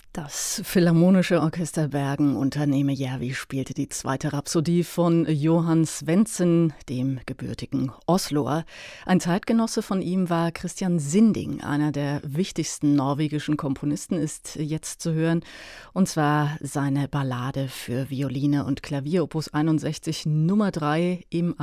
Das Philharmonische Orchester Bergen unter Neeme Järvi spielte die zweite Rhapsodie von Johan Svendsen, dem gebürtigen Osloer. Ein Zeitgenosse von ihm war Christian Sinding, einer der wichtigsten norwegischen Komponisten, ist jetzt zu hören. Und zwar seine Ballade für Violine und Klavier, Opus 61 Nummer 3 im